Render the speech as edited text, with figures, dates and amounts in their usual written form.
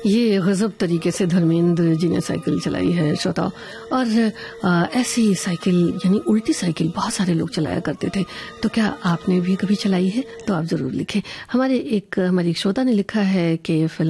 ये गजब तरीके से धर्मेंद्र जी ने साइकिल चलाई है श्रोता। और ऐसी साइकिल यानी उल्टी साइकिल बहुत सारे लोग चलाया करते थे, तो क्या आपने भी कभी चलाई है? तो आप जरूर लिखें। हमारी एक श्रोता ने लिखा है कि फिल्म